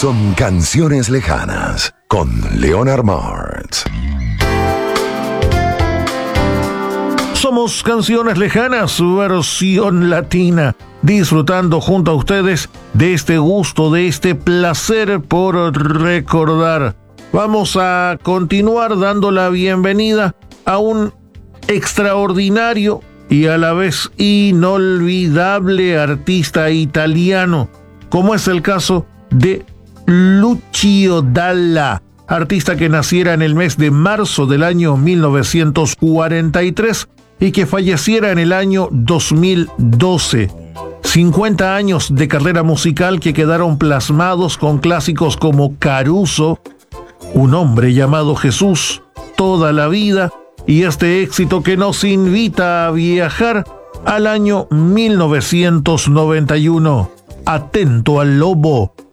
son Canciones Lejanas con Leonard Martz. Somos Canciones Lejanas, versión latina, disfrutando junto a ustedes de este gusto, de este placer por recordar. Vamos a continuar dando la bienvenida a un extraordinario y a la vez inolvidable artista italiano, como es el caso de Lucio Dalla, artista que naciera en el mes de marzo del año 1943 y que falleciera en el año 2012. 50 años de carrera musical que quedaron plasmados con clásicos como Caruso, Un hombre llamado Jesús, Toda la vida, y este éxito que nos invita a viajar al año 1991. Atento al lobo,